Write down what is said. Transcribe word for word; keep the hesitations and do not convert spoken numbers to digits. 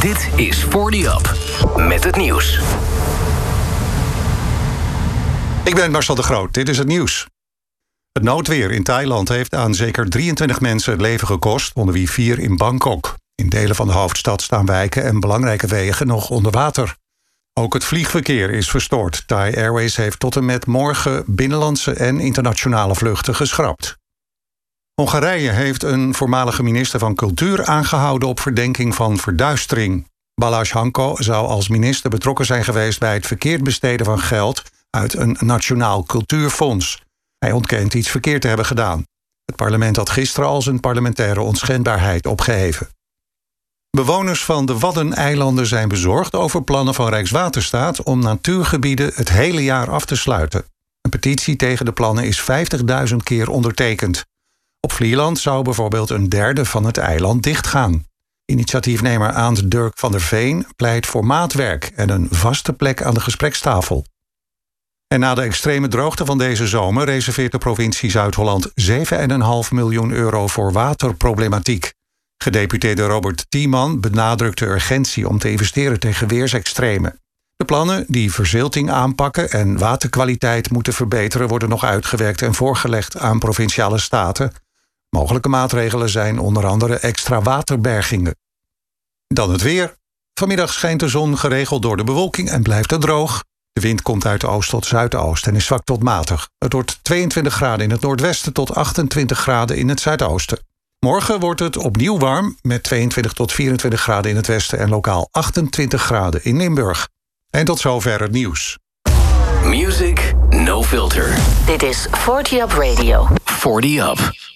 Dit is forty Up, met het nieuws. Ik ben Marcel de Groot, dit is het nieuws. Het noodweer in Thailand heeft aan zeker drieëntwintig mensen het leven gekost, onder wie vier in Bangkok. In delen van de hoofdstad staan wijken en belangrijke wegen nog onder water. Ook het vliegverkeer is verstoord. Thai Airways heeft tot en met morgen binnenlandse en internationale vluchten geschrapt. Hongarije heeft een voormalige minister van Cultuur aangehouden op verdenking van verduistering. Balázs Hanko zou als minister betrokken zijn geweest bij het verkeerd besteden van geld uit een nationaal cultuurfonds. Hij ontkent iets verkeerd te hebben gedaan. Het parlement had gisteren al zijn parlementaire onschendbaarheid opgeheven. Bewoners van de Waddeneilanden zijn bezorgd over plannen van Rijkswaterstaat om natuurgebieden het hele jaar af te sluiten. Een petitie tegen de plannen is vijftigduizend keer ondertekend. Op Vlieland zou bijvoorbeeld een derde van het eiland dichtgaan. Initiatiefnemer Aant Dirk van der Veen pleit voor maatwerk en een vaste plek aan de gesprekstafel. En na de extreme droogte van deze zomer reserveert de provincie Zuid-Holland zeven komma vijf miljoen euro voor waterproblematiek. Gedeputeerde Robert Tiemann benadrukt de urgentie om te investeren tegen weersextremen. De plannen die verzilting aanpakken en waterkwaliteit moeten verbeteren worden nog uitgewerkt en voorgelegd aan provinciale staten. Mogelijke maatregelen zijn onder andere extra waterbergingen. Dan het weer. Vanmiddag schijnt de zon geregeld door de bewolking en blijft het droog. De wind komt uit oost tot zuidoost en is zwak tot matig. Het wordt tweeëntwintig graden in het noordwesten tot achtentwintig graden in het zuidoosten. Morgen wordt het opnieuw warm met tweeëntwintig tot vierentwintig graden in het westen en lokaal achtentwintig graden in Limburg. En tot zover het nieuws. Music No Filter. Dit is forty Up Radio. forty Up.